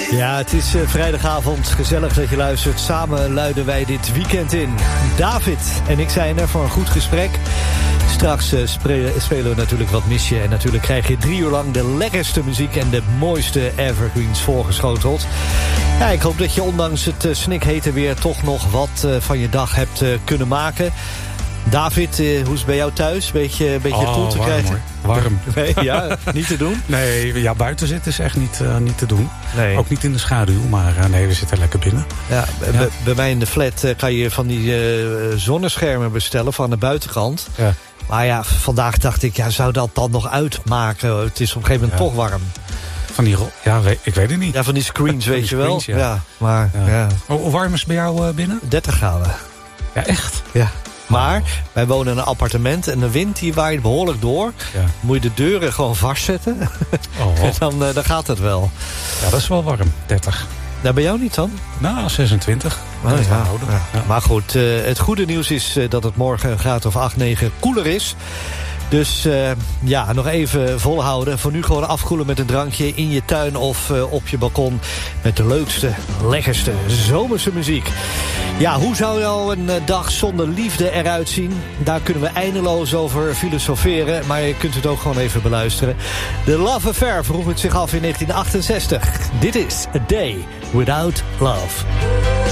Ja, het is vrijdagavond. Gezellig dat je luistert. Samen luiden wij dit weekend in. David en ik zijn er voor een goed gesprek. Straks spelen we natuurlijk Wat mis je. En natuurlijk krijg je 3 uur lang de lekkerste muziek en de mooiste evergreens voorgeschoteld. Ja, ik hoop dat je ondanks het snikhete weer toch nog wat van je dag hebt kunnen maken. David, hoe is het bij jou thuis? Beetje koel te krijgen? Hoor. Warm. Nee, ja, niet te doen? Nee, ja, buiten zitten is echt niet te doen. Nee. Ook niet in de schaduw, maar nee, we zitten lekker binnen. Ja, ja. Bij mij in de flat kan je van die zonneschermen bestellen van de buitenkant. Ja. Maar ja, vandaag dacht ik, ja, zou dat dan nog uitmaken? Het is op een gegeven moment toch warm. Van die ik weet het niet. Ja, van die screens, weet je wel. Screens, ja. Maar, ja. ja. Hoe warm is het bij jou binnen? 30 graden. Ja, echt? Ja. Maar wij wonen in een appartement en de wind die waait behoorlijk door. Ja. Moet je de deuren gewoon vastzetten. Oh. En dan gaat het wel. Ja, dat is wel warm, 30. Daar bij jou niet dan? Nou, 26. Oh, ja. Ja. Maar goed, het goede nieuws is dat het morgen een graad of 8, 9 koeler is. Dus ja, nog even volhouden. Voor nu gewoon afkoelen met een drankje in je tuin of op je balkon. Met de leukste, lekkerste zomerse muziek. Ja, hoe zou nou een dag zonder liefde eruit zien? Daar kunnen we eindeloos over filosoferen. Maar je kunt het ook gewoon even beluisteren. The Love Affair vroeg het zich af in 1968. Dit is A Day Without Love.